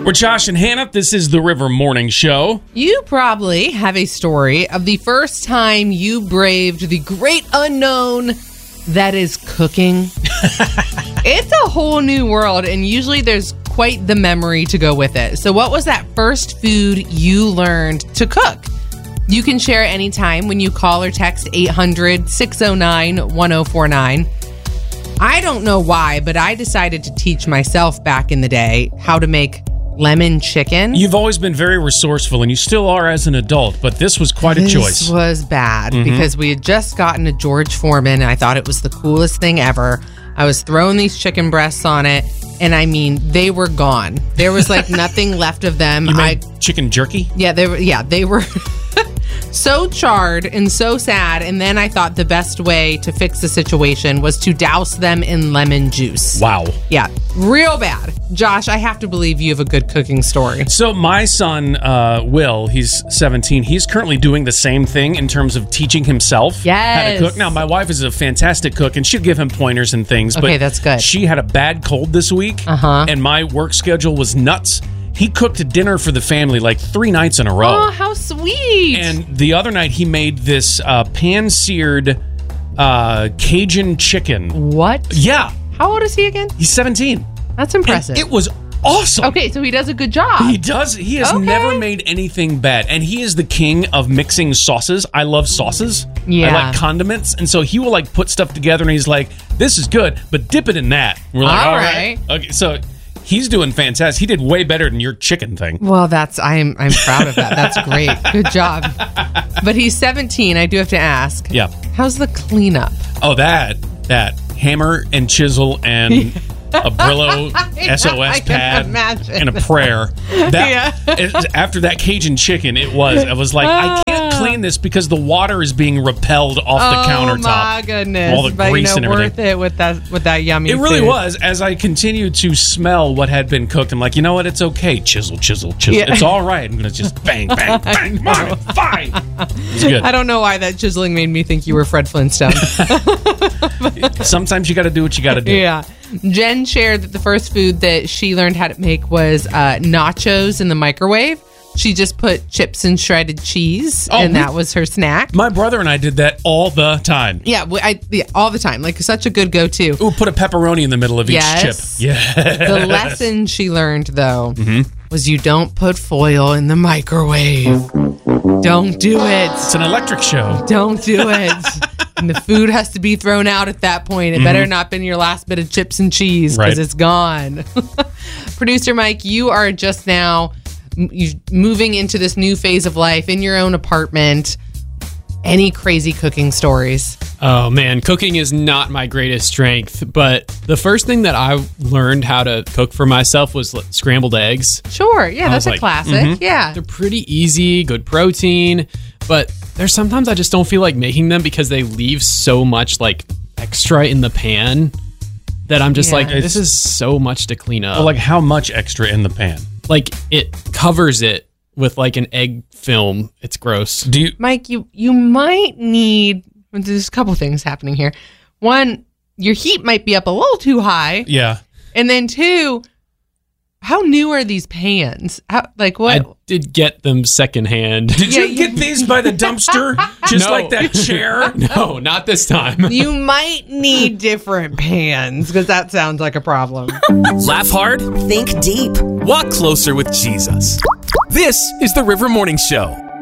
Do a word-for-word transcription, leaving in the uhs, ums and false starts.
We're Josh and Hannah. This is the River Morning Show. You probably have a story of the first time you braved the great unknown that is cooking. It's a whole new world, and usually there's quite the memory to go with it. So what was that first food you learned to cook? You can share anytime when you call or text eight hundred, six oh nine, one oh four nine. I don't know why, but I decided to teach myself back in the day how to make lemon chicken. You've always been very resourceful, and you still are as an adult, but this was quite this a choice. This was bad mm-hmm. because we had just gotten a George Foreman, and I thought it was the coolest thing ever. I was throwing these chicken breasts on it, and I mean, they were gone. There was like nothing left of them. You made I, chicken jerky? Yeah, they were. Yeah, they were so charred and so sad. And then I thought the best way to fix the situation was to douse them in lemon juice. Wow. Yeah, real bad. Josh, I have to believe you have a good cooking story. So my son, uh, Will, he's seventeen. He's currently doing the same thing in terms of teaching himself yes. how to cook. Now, my wife is a fantastic cook, and she'll give him pointers and things. Okay, but that's good. She had a bad cold this week, uh-huh. and my work schedule was nuts. He cooked dinner for the family like three nights in a row. Oh, how sweet. And the other night, he made this uh, pan-seared uh, Cajun chicken. What? Yeah. How old is he again? He's seventeen. That's impressive. And it was awesome. Okay, so he does a good job. He does. He has okay. never made anything bad. And he is the king of mixing sauces. I love sauces. Yeah. I like condiments. And so he will like put stuff together and he's like, this is good, but dip it in that. And we're like, all, all right. right. Okay, so he's doing fantastic. He did way better than your chicken thing. Well, that's I'm I'm proud of that. That's great. Good job. But he's seventeen. I do have to ask. Yeah. How's the cleanup? Oh, that that hammer and chisel and a Brillo S O S pad and a prayer. That yeah. it, after that Cajun chicken, it was. I was like, I can't clean this because the water is being repelled off oh, the countertop. Oh my goodness! All the but, grease you know, and everything. Worth it with that with that yummy. It really food. was. As I continued to smell what had been cooked, I'm like, you know what? It's okay. Chisel, chisel, chisel. Yeah. It's all right. I'm gonna just bang, bang, bang. Come on, it's fine. It's good. I don't know why that chiseling made me think you were Fred Flintstone. Sometimes you got to do what you got to do. Yeah. Jen shared that the first food that she learned how to make was uh, nachos in the microwave. She just put chips and shredded cheese, oh, and we, that was her snack. My brother and I did that all the time. Yeah, I, yeah all the time. Like, such a good go-to. Ooh, put a pepperoni in the middle of yes. each chip. Yeah. The lesson she learned, though, mm-hmm. was you don't put foil in the microwave. Don't do it. It's an electric show. Don't do it. And the food has to be thrown out at that point. It mm-hmm. better not been your last bit of chips and cheese because right. it's gone. Producer Mike, you are just now moving into this new phase of life in your own apartment. Any crazy cooking stories? Oh man, cooking is not my greatest strength, but the first thing that I learned how to cook for myself was scrambled eggs. Sure, yeah, that's a like, classic. Mm-hmm. Yeah. They're pretty easy, good protein, but there's sometimes I just don't feel like making them because they leave so much like extra in the pan that I'm just yeah. like, this is so much to clean up. Well, like how much extra in the pan? Like it covers it with like an egg film. It's gross. Do you, Mike, you you might need, there's a couple things happening here. One, your heat might be up a little too high. Yeah. And then two, how new are these pans? How, like what? I did get them secondhand. Did yeah, you get these by the dumpster? Just no. like that chair? No, not this time. You might need different pans because that sounds like a problem. Laugh hard. Think deep. Walk closer with Jesus. This is the River Morning Show.